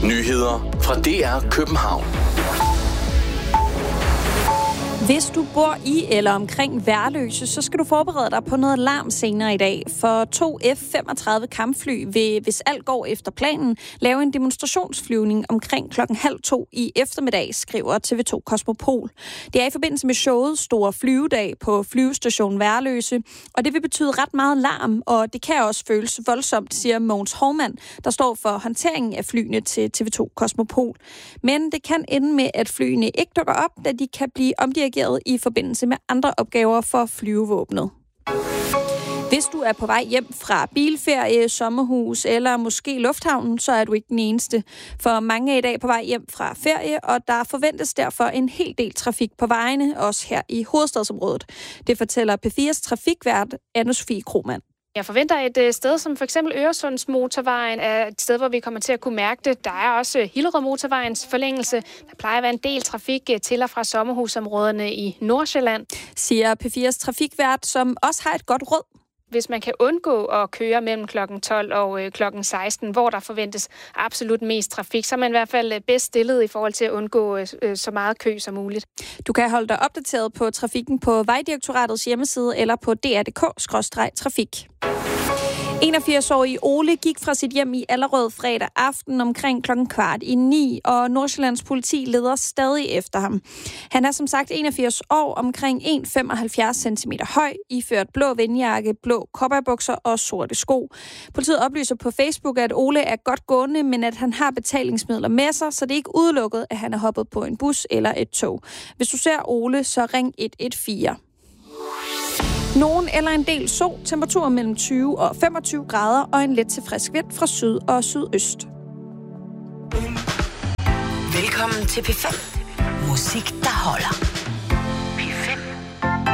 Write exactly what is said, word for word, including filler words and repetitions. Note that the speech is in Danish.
Nyheder fra D R København. Hvis du bor i eller omkring Værløse, så skal du forberede dig på noget larm senere i dag. For to F femogtredive kampfly vil, hvis alt går efter planen, lave en demonstrationsflyvning omkring klokken halv to i eftermiddag, skriver T V to Kosmopol. Det er i forbindelse med showet Store Flyvedag på flyvestationen Værløse, og det vil betyde ret meget larm, og det kan også føles voldsomt, siger Mogens Hovmand, der står for håndteringen af flyene til T V to Kosmopol. Men det kan ende med, at flyene ikke dukker op, da de kan blive omdirigeret i forbindelse med andre opgaver for flyvevåbnet. Hvis du er på vej hjem fra bilferie, sommerhus eller måske lufthavnen, så er du ikke den eneste. For mange er i dag på vej hjem fra ferie, og der forventes derfor en hel del trafik på vejene, også her i hovedstadsområdet. Det fortæller P fire's trafikvært Anne-Sophie Krohmann. Jeg forventer et sted som for eksempel Øresundsmotorvejen er et sted, hvor vi kommer til at kunne mærke det. Der er også Hillerød-motorvejens forlængelse. Der plejer at være en del trafik til og fra sommerhusområderne i Nordsjælland, siger P fire's trafikvært, som også har et godt råd. Hvis man kan undgå at køre mellem klokken tolv og klokken seksten, hvor der forventes absolut mest trafik, så er man i hvert fald bedst stillet i forhold til at undgå så meget kø som muligt. Du kan holde dig opdateret på trafikken på Vejdirektoratets hjemmeside eller på d r punktum d k skråstreg trafik. enogfirs-årige Ole gik fra sit hjem i Allerød fredag aften omkring klokken kvart i ni, og Nordsjællands politi leder stadig efter ham. Han er som sagt enogfirs år, omkring en komma femoghalvfjerds centimeter høj, iført blå vindjakke, blå cowboybukser og sorte sko. Politiet oplyser på Facebook, at Ole er godt gående, men at han har betalingsmidler med sig, så det er ikke udelukket, at han er hoppet på en bus eller et tog. Hvis du ser Ole, så ring et et fire. Nogen eller en del sol, temperaturer mellem tyve og femogtyve grader og en let til frisk vind fra syd og sydøst. Velkommen til P fem. Musik, der holder.